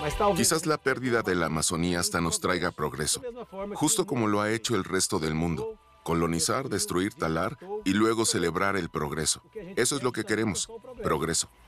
Quizás la pérdida de la Amazonía hasta nos traiga progreso, justo como lo ha hecho el resto del mundo. Colonizar, destruir, talar y luego celebrar el progreso. Eso es lo que queremos, progreso.